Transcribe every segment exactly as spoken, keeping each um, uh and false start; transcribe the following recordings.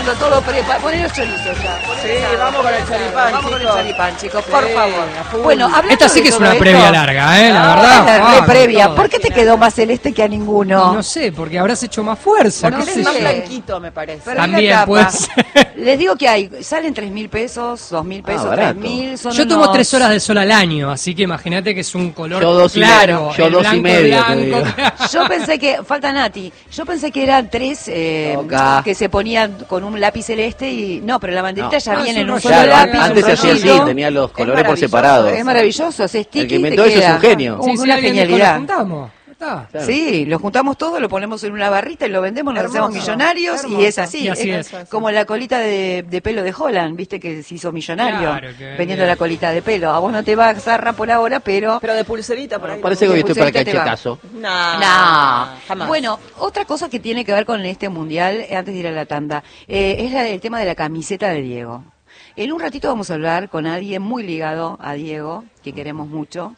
dejando todo preparado. Poné los chorizos ya. Sí, vamos con el choripán, Vamos con el chicos. choripán, chicos, Sí, por favor. a full. Bueno, hablando Esta sí de que es todo una esto- previa larga, ¿eh? La Ah, verdad. la Ah, re con previa. todo. ¿Por qué te quedó más celeste que a ninguno? No sé, porque habrás hecho más fuerza. No qué Porque sé es más yo. blanquito, me parece. Pero También mira la puede tapa. ser. Les digo que hay, salen tres mil pesos, dos mil pesos, Ah, tres barato. mil, son Yo tomo unos- tres horas de sol al año, así que imagínate que es un color Yo dos y claro. medio, yo el dos y blanco medio, te blanco, digo. claro. Yo pensé que, falta Nati, yo pensé que eran tres eh, Toca. que se ponían con un lápiz celeste y... No, pero la banderita No. ya No, viene es en un un solo rollo. Claro, lápiz. antes un se hacía así, rollito. tenía los colores por maravilloso, separado. Es maravilloso, se sticky El que y inventó te eso es queda. un genio. Sí, sí, una alguien dijo, lo genialidad. juntamos. Está. Claro. Sí, lo juntamos todo, lo ponemos en una barrita y lo vendemos, nos Hermoso, hacemos millonarios hermoso. y es así. Y así es, es. como la colita de, de pelo de Holland, viste que se hizo millonario Claro, que vendiendo vendía. la colita de pelo. A vos no te va a zarra por ahora, pero... Pero de pulserita por ahí. Parece que hoy estoy para el Pulserita te va. cachetazo. No, No, jamás. Bueno, otra cosa que tiene que ver con este mundial, eh, antes de ir a la tanda, eh, es la, el tema de la camiseta de Diego. En un ratito vamos a hablar con alguien muy ligado a Diego, que queremos mucho,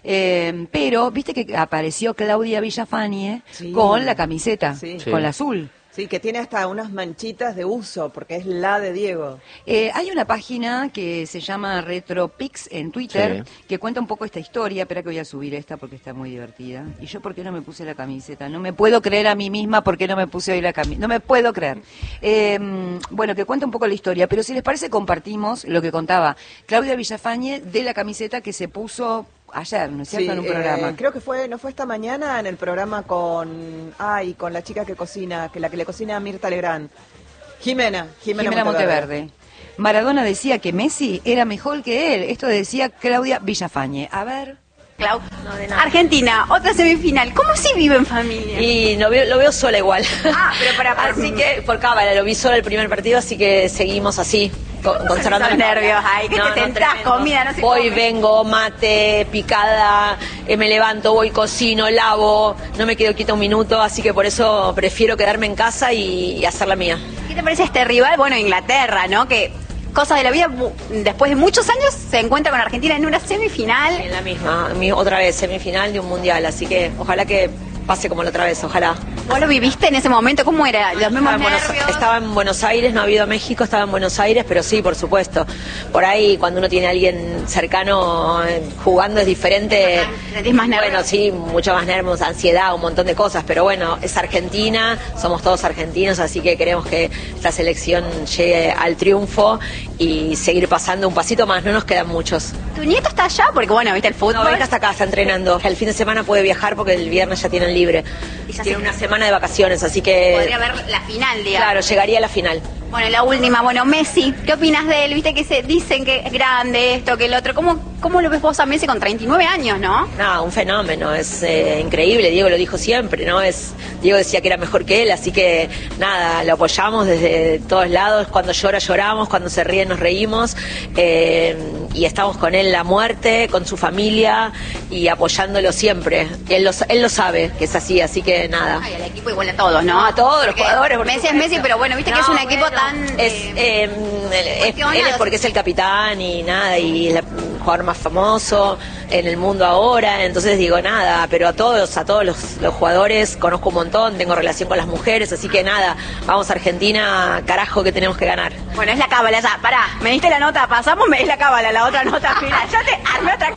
eh, pero viste que apareció Claudia Villafañe Sí. con la camiseta, Sí. Sí. con la azul. Sí, que tiene hasta unas manchitas de uso, porque es la de Diego. Eh, hay una página que se llama RetroPix en Twitter, Sí. que cuenta un poco esta historia. Espera que voy a subir esta porque está muy divertida. ¿Y yo por qué no me puse la camiseta? No me puedo creer a mí misma por qué no me puse hoy la camiseta. No me puedo creer. Eh, bueno, que cuenta un poco la historia, pero si les parece compartimos lo que contaba Claudia Villafañe de la camiseta que se puso ayer, ¿no es cierto? Sí, en un eh, programa. creo que fue, no fue esta mañana en el programa con, ay, con la chica que cocina, que la que le cocina a Mirta Legrand. Jimena, Jimena, Jimena Monteverde. Monteverde. Maradona decía que Messi era mejor que él. Esto decía Claudia Villafañe. A ver. Clau. Argentina, otra semifinal. ¿Cómo se vive en familia? Y lo veo, lo veo sola igual. Ah, pero para- para- Así que, por cábala, lo vi sola el primer partido, así que seguimos así, co- conservando esos la nervios cábala. ahí, que te tentás, tremendo. comida, no se Voy, come. vengo, mate, picada, eh, me levanto, voy, cocino, lavo, no me quedo quieto un minuto, así que por eso prefiero quedarme en casa y, y hacer la mía. ¿Qué te parece este rival? Bueno, Inglaterra, ¿no? Que cosas de la vida, bu- después de muchos años, se encuentra con Argentina en una semifinal. En la misma, mi- otra vez, semifinal de un mundial, así que ojalá que pase como la otra vez, ojalá. ¿Vos lo viviste en ese momento? ¿Cómo era? Los mismos Estaba en, Buenos, nervios. estaba en Buenos Aires, no había ido a México, estaba en Buenos Aires, pero sí, por supuesto. Por ahí, cuando uno tiene a alguien cercano eh, jugando es diferente. Sentís más nervios. Bueno, sí, mucho más nervios, ansiedad, un montón de cosas, pero bueno, es Argentina, somos todos argentinos, así que queremos que esta selección llegue al triunfo y seguir pasando un pasito más, no nos quedan muchos. ¿Tu nieto está allá? Porque bueno, viste el fútbol. No, venga hasta acá, está entrenando. El fin de semana puede viajar porque el viernes ya tienen libre. Y ya Tiene se- una semana de vacaciones, así que... Podría ver la final, digamos. Claro, llegaría a la final. Bueno, la última, bueno, Messi, ¿qué opinas de él? Viste que se dicen que es grande esto, que el otro. ¿Cómo, cómo lo ves vos a Messi con treinta y nueve años, no? No, un fenómeno, es eh, increíble, Diego lo dijo siempre, ¿no? Es Diego decía que era mejor que él, así que nada, lo apoyamos desde todos lados, cuando llora lloramos, cuando se ríe nos reímos, eh, y estamos con él a muerte, con su familia y apoyándolo siempre. Él lo, él lo sabe que es así, así que nada. Ay, al equipo igual a todos, ¿no? No, a todos los Porque jugadores. por Messi es supuesto. Messi, pero bueno, viste que No, es un equipo bueno, tan... Es, eh, eh, él, es, cuestionado. él es porque es el capitán y nada, y es el jugador más famoso en el mundo ahora, entonces digo nada, pero a todos, a todos los, los jugadores conozco un montón, tengo relación con las mujeres, así que nada, vamos a Argentina, carajo que tenemos que ganar. Bueno, es la cábala ya. Pará, me diste la nota, pasamos, me es la cábala, la otra nota final. Ya te armé otra...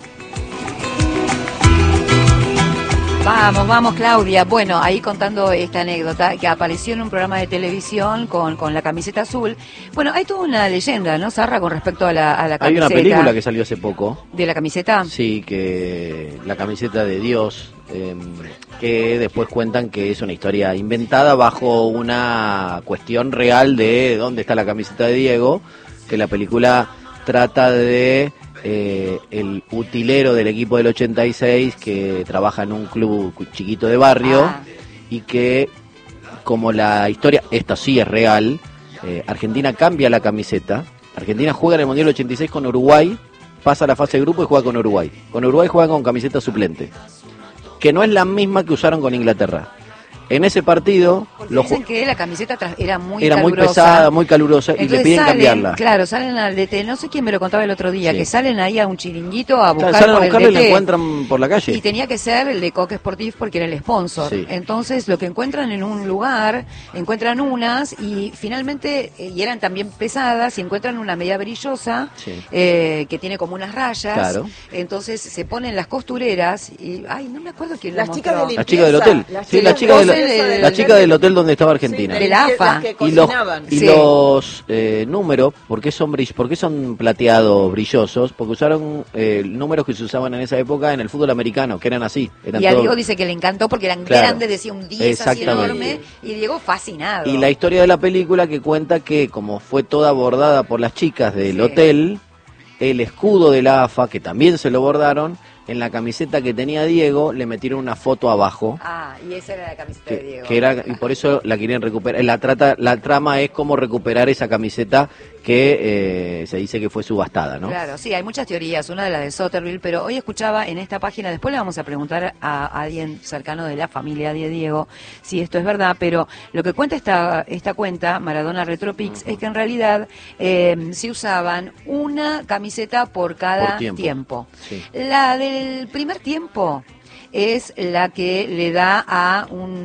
Vamos, vamos, Claudia. Bueno, ahí contando esta anécdota que apareció en un programa de televisión con, con la camiseta azul. Bueno, hay toda una leyenda, ¿no, Sarra, con respecto a la, a la Hay camiseta? una película que salió hace poco, ¿De la camiseta? sí, que la camiseta de Dios, eh, que después cuentan que es una historia inventada bajo una cuestión real de dónde está la camiseta de Diego, que la película trata de eh, el utilero del equipo del ochenta y seis que trabaja en un club chiquito de barrio Ah. y que, como la historia, esta sí es real, eh, Argentina cambia la camiseta. Argentina juega en el Mundial ochenta y seis con Uruguay, pasa a la fase de grupo y juega con Uruguay. Con Uruguay juega con camiseta suplente, que no es la misma que usaron con Inglaterra. En ese partido Porque los dicen ju- que la camiseta tra- era muy era muy calurosa. pesada, muy calurosa, y le Entonces piden salen, cambiarla. Claro, salen al D T. No sé quién me lo contaba el otro día, Sí. que salen ahí a un chiringuito a buscar Claro, salen a por el buscarla y D la T. encuentran por la calle. Y tenía que ser el de Coque Sportif porque era el sponsor. Sí. Entonces, lo que encuentran en un lugar, encuentran unas y finalmente, eh, y eran también pesadas, y encuentran una media brillosa Sí. eh, que tiene como unas rayas. Claro. Entonces, se ponen las costureras y, ay, no me acuerdo quién Las lo chicas mostró. de La chica del hotel. Las Sí, la chicas chica, de la, de- la chica del hotel donde estaba Argentina. Sí, De la las que- AFA. las que Y los, cocinaban. y Sí. los eh, números, ¿por qué son brill- por qué son plateados, brillosos? Porque usaron eh, números que se usaban en esa época en el fútbol americano, que eran así. Eran Y a todos- Diego dice que le encantó porque eran Claro. grandes, decía un diez así Exactamente. enorme, y Diego fascinado. Y la historia de la película que cuenta que, como fue toda bordada por las chicas del Sí. hotel, el escudo de la AFA, que también se lo bordaron, en la camiseta que tenía Diego le metieron una foto abajo. Ah, y esa era la camiseta de Que, Diego. que era y por eso la querían recuperar. La trata, la trama es cómo recuperar esa camiseta que eh, se dice que fue subastada, ¿no? Claro, sí, hay muchas teorías, una de las de Somerville, pero hoy escuchaba en esta página, después le vamos a preguntar a alguien cercano de la familia de Diego si esto es verdad, pero lo que cuenta esta, esta cuenta, Maradona Retropix, es que en realidad eh, se usaban una camiseta por cada Por tiempo. tiempo. Sí. La del primer tiempo es la que le da a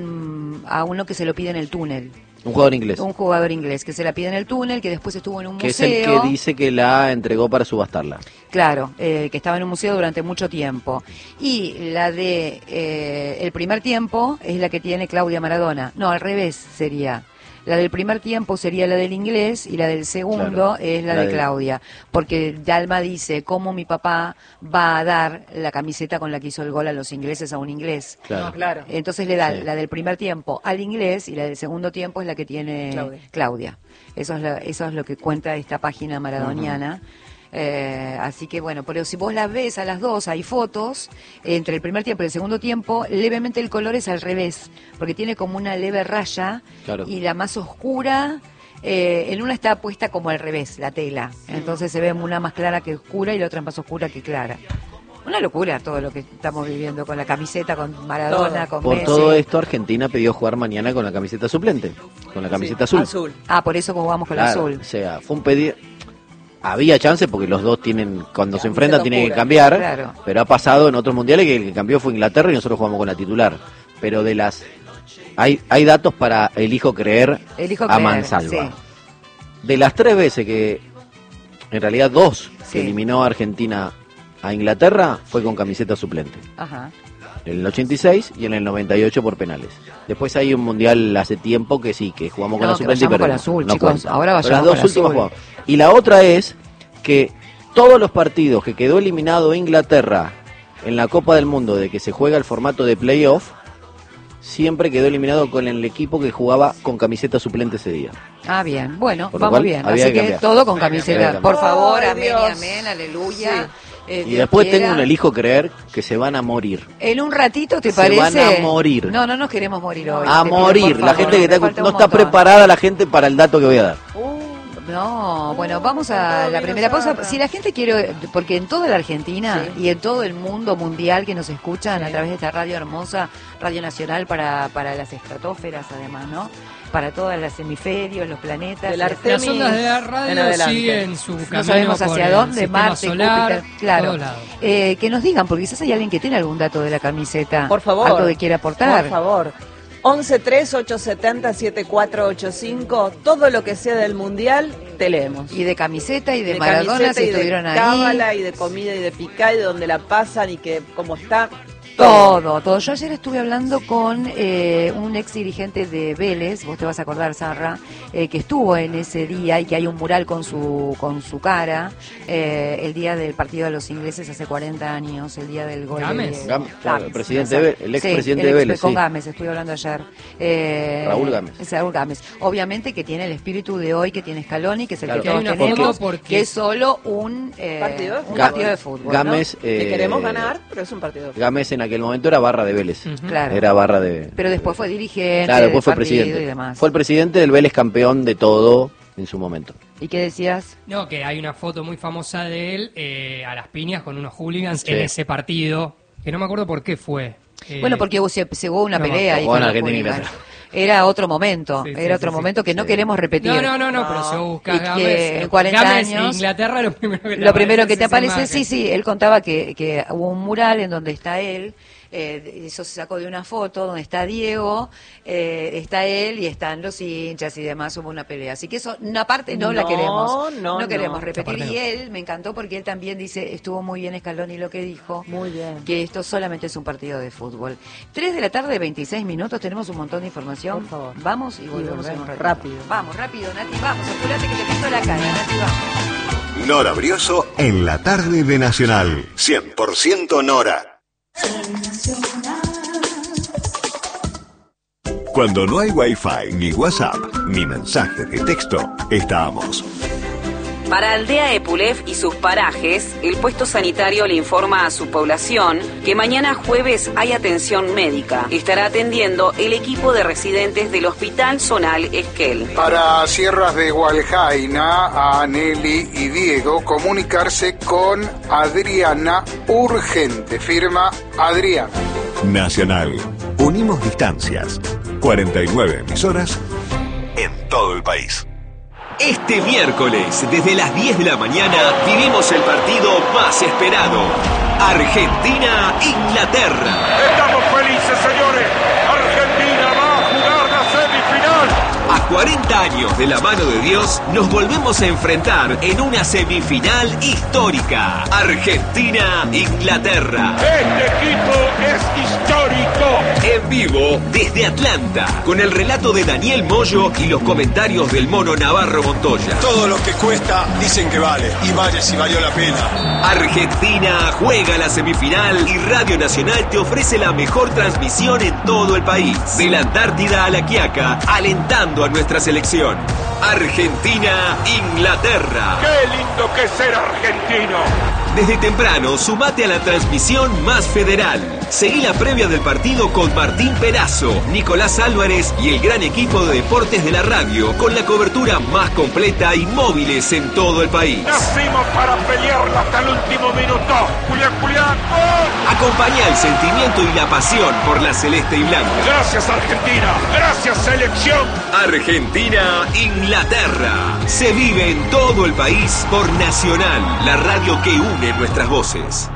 un a uno que se lo pide en el túnel. Un jugador inglés. Un jugador inglés que se la pide en el túnel, que después estuvo en un Que es museo. el que dice que la entregó para subastarla. Claro, eh, que estaba en un museo durante mucho tiempo. Y la de eh, el primer tiempo es la que tiene Claudia Maradona. No, al revés sería. La del primer tiempo sería la del inglés y la del segundo Claro, es la, la de de- Claudia. Porque Dalma dice cómo mi papá va a dar la camiseta con la que hizo el gol a los ingleses a un inglés. Claro. No, claro. Entonces le da Sí. la del primer tiempo al inglés y la del segundo tiempo es la que tiene Claudia. Claudia. Eso es, lo, eso es lo que cuenta esta página maradoniana. Eh, así que bueno, pero si vos las ves a las dos, hay fotos, entre el primer tiempo y el segundo tiempo, levemente el color es al revés, porque tiene como una leve raya Claro. y la más oscura, eh, en una está puesta como al revés, la tela. Entonces se ve una más clara que oscura y la otra más oscura que clara. Una locura todo lo que estamos viviendo con la camiseta, con Maradona, con Por Messi. todo esto, Argentina pidió jugar mañana con la camiseta suplente, con la camiseta Sí, azul. azul. Ah, por eso jugamos con Claro, el azul. O sea, fue un pedido. Había chance porque los dos tienen, cuando se Camiseta enfrentan, tienen que oscura. cambiar. Claro. Pero ha pasado en otros mundiales que el que cambió fue Inglaterra y nosotros jugamos con la titular. Pero de las. Hay, hay datos para elijo creer Elijo a creer, mansalva. sí. De las tres veces que. En realidad, dos Sí. que eliminó a Argentina a Inglaterra fue con camiseta suplente. Ajá. En el ochenta y seis y en el noventa y ocho por penales. Después hay un mundial hace tiempo que sí, que jugamos con No, la que suplente y vayamos con la perdimos. azul, No chicos. cuenta. Ahora Pero vayamos las dos con la últimas azul. jugamos. Y la otra es que todos los partidos que quedó eliminado Inglaterra en la Copa del Mundo de que se juega el formato de playoff, siempre quedó eliminado con el equipo que jugaba con camiseta suplente ese día. Ah, bien. Bueno, Por lo vamos cual, bien. había Así que que cambiar. todo con Había que camiseta. cambiar. Por favor, Ay, amén y Dios. amén, aleluya. Sí. Eh, Y Dios después quiera. tengo un elijo creer que se van a morir. En un ratito, ¿te Se parece? van a morir. No, no nos queremos morir hoy. A te pido, morir. por La favor, gente que me está, falta no un está montón. preparada la gente para el dato que voy a dar. No, bueno, vamos a todo la vino primera pausa. Zarra. Si la gente quiere, porque en toda la Argentina Sí. y en todo el mundo mundial que nos escuchan a través de esta radio hermosa, Radio Nacional para, para las estratosferas además, ¿no? Para todos los hemisferios, los planetas. Del las- arte. Las Temi, ondas de la en radio adelante. siguen su camino no sabemos por hacia el dónde, sistema Marte, solar, Júpiter, claro. todos lados. Eh, que nos digan, porque quizás hay alguien que tiene algún dato de la camiseta. Por favor. Algo que quiera aportar. Por favor. once tres ocho siete cero siete cuatro ocho cinco. Todo lo que sea del mundial, te leemos. Y de camiseta y de, de Maradona, camiseta si y estuvieron de ahí. cábala y de comida y de picá y de donde la pasan y que cómo está. Todo, todo. Yo ayer estuve hablando con eh, un ex dirigente de Vélez, vos te vas a acordar, Sarra, eh, que estuvo en ese día y que hay un mural con su con su cara, eh, el día del partido de los ingleses hace cuarenta años, el día del gol. Gámez. de Gam- claro, el presidente exacto. de Ve- el Sí, expresidente el de ex- Vélez, Con sí. Gámez, estuve hablando ayer. Eh, Raúl Gámez. es Raúl Gámez. Obviamente que tiene el espíritu de hoy que tiene Scaloni, que es el Claro. que Que hay todos una foto tenemos, porque- que es solo un, eh, Partido de un fútbol. partido de fútbol. ¿no? Gámez, que eh, queremos ganar, pero es un partido. Gámez en aquel momento era barra de Vélez. Ujú. Claro. Era barra de. Pero después fue dirigente, Claro, después fue del partido presidente. y demás. Fue el presidente del Vélez campeón de todo en su momento. ¿Y qué decías? No, que hay una foto muy famosa de él eh, a las piñas con unos hooligans Sí. en ese partido, que no me acuerdo por qué fue. Eh, Bueno, porque hubo, se, se hubo una no, pelea ahí. bueno, con los Argentina y hooligans. Era otro momento, Sí, sí, era sí, otro sí, momento que no sí. queremos repetir. No, no, no, no, pero si vos buscás Y que Gámez, en cuarenta Gámez, años- Inglaterra, lo primero que te Lo primero que aparece te es esa aparece, imagen. sí, sí, él contaba que, que hubo un mural en donde está él, eh, eso se sacó de una foto, donde está Diego, eh, está él y están los hinchas y demás, hubo una pelea. Así que eso, una parte no, la No, queremos, no, no. queremos repetir. Esa parte Y no. él, me encantó porque él también dice, estuvo muy bien Scaloni lo que dijo, Muy bien. que esto solamente es un partido de fútbol. Tres de la tarde, veintiséis minutos, tenemos un montón de información. Por favor. Vamos y volvemos en volvemos un rato. rápido. Vamos, rápido, Nati, vamos, apurate que te pinto la cara, Nati, vamos. Nora Brioso en la tarde de Nacional. cien por ciento Nora. Cuando no hay Wi-Fi, ni WhatsApp, ni mensajes de texto, estamos. Para Aldea Epulef y sus parajes, el puesto sanitario le informa a su población que mañana jueves hay atención médica. Estará atendiendo el equipo de residentes del Hospital Zonal Esquel. Para Sierras de Hualjaina, a Nelly y Diego, comunicarse con Adriana urgente. Firma Adrián. Nacional. Unimos distancias. cuarenta y nueve emisoras en todo el país. Este miércoles, desde las diez de la mañana, vivimos el partido más esperado. Argentina-Inglaterra. Estamos felices, señores. Argentina va a jugar la semifinal. A cuarenta años de la mano de Dios, nos volvemos a enfrentar en una semifinal histórica. Argentina-Inglaterra. Este equipo es histórico. En vivo desde Atlanta, con el relato de Daniel Moyo y los comentarios del mono Navarro Montoya. Todo lo que cuesta dicen que vale. Y vale si valió la pena. Argentina juega la semifinal y Radio Nacional te ofrece la mejor transmisión en todo el país. De la Antártida a la Quiaca, alentando a nuestra selección. Argentina-Inglaterra. Qué lindo que es ser argentino. Desde temprano, sumate a la transmisión más federal. Seguí la previa del partido con Martín Perazo, Nicolás Álvarez y el gran equipo de deportes de la radio, con la cobertura más completa y móviles en todo el país. Nacimos para pelearla hasta el último minuto. Julián, Julián, ¡gol! Acompaña el sentimiento y la pasión por la celeste y blanca. Gracias, Argentina. Gracias, selección. Argentina-Inglaterra. Se vive en todo el país por Nacional, la radio que une nuestras voces.